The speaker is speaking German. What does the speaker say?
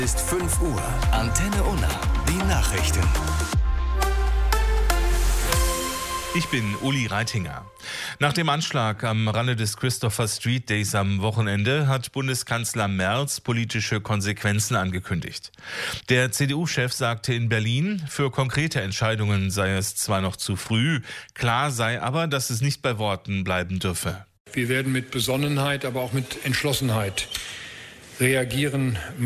Ist 5 Uhr. Antenne Unna. Die Nachrichten. Ich bin Uli Reitinger. Nach dem Anschlag am Rande des Christopher Street Days am Wochenende hat Bundeskanzler Merz politische Konsequenzen angekündigt. Der CDU-Chef sagte in Berlin, für konkrete Entscheidungen sei es zwar noch zu früh, klar sei aber, dass es nicht bei Worten bleiben dürfe. Wir werden mit Besonnenheit, aber auch mit Entschlossenheit reagieren